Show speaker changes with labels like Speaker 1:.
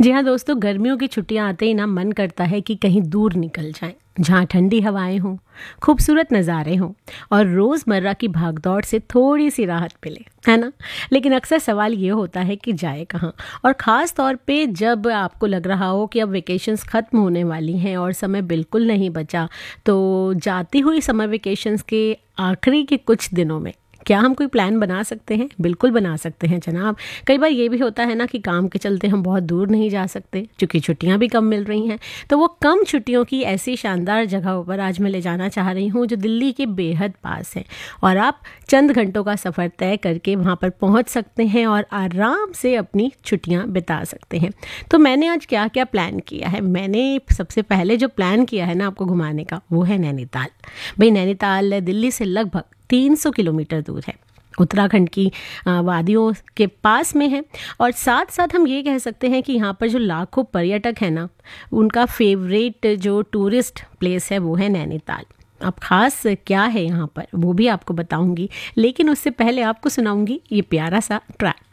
Speaker 1: जी हाँ दोस्तों, गर्मियों की छुट्टियां आते ही ना मन करता है कि कहीं दूर निकल जाएं, जहाँ ठंडी हवाएं हों, खूबसूरत नज़ारे हों और रोज़मर्रा की भागदौड़ से थोड़ी सी राहत मिले, है ना। लेकिन अक्सर सवाल ये होता है कि जाए कहाँ, और ख़ास तौर पे जब आपको लग रहा हो कि अब वेकेशंस ख़त्म होने वाली हैं और समय बिल्कुल नहीं बचा। तो जाती हुई समर वेकेशंस के आखिरी के कुछ दिनों में क्या हम कोई प्लान बना सकते हैं? बिल्कुल बना सकते हैं जनाब। कई बार ये भी होता है ना कि काम के चलते हम बहुत दूर नहीं जा सकते, क्योंकि छुट्टियां भी कम मिल रही हैं। तो वो कम छुट्टियों की ऐसी शानदार जगहों पर आज मैं ले जाना चाह रही हूँ जो दिल्ली के बेहद पास है, और आप चंद घंटों का सफ़र तय करके वहाँ पर पहुँच सकते हैं और आराम से अपनी छुट्टियाँ बिता सकते हैं। तो मैंने आज क्या क्या प्लान किया है। मैंने सबसे पहले जो प्लान किया है ना आपको घुमाने का, वो है नैनीताल। भाई नैनीताल दिल्ली से लगभग 300 किलोमीटर दूर है, उत्तराखंड की वादियों के पास में है। और साथ साथ हम ये कह सकते हैं कि यहाँ पर जो लाखों पर्यटक हैं ना, उनका फेवरेट जो टूरिस्ट प्लेस है वो है नैनीताल। अब ख़ास क्या है यहाँ पर वो भी आपको बताऊंगी, लेकिन उससे पहले आपको सुनाऊंगी ये प्यारा सा ट्रैक।